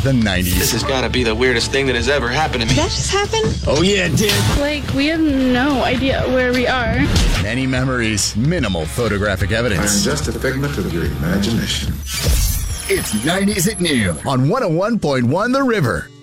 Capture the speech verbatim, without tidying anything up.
the nineties. This has got to be the weirdest thing that has ever happened to me. Did that just happen? Oh yeah, it did. Like, we have no idea where we are. Many memories, minimal photographic evidence. I'm just a figment of your imagination. It's nineties at noon on one oh one point one The River.